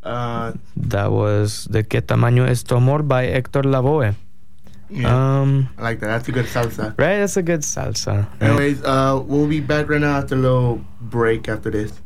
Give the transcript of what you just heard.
That was De Que Tamaño Es Tu Amor by Hector Lavoe. Yeah, I like that. That's a good salsa. Right, that's a good salsa. Right? Anyways, we'll be back right now after a little break after this.